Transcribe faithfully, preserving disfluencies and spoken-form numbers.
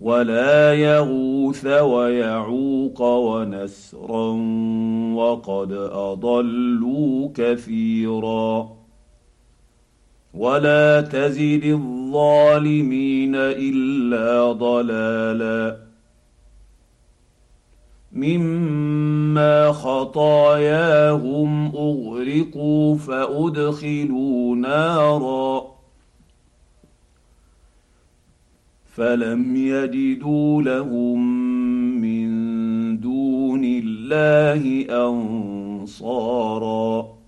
ولا يغوث ويعوق ونسرا وقد اضلوا كثيرا. ولا تزد الظالمين الا ضلالا مما خطاياهم اغرقوا فادخلوا نارا فلم يجدوا لهم من دون الله انصارا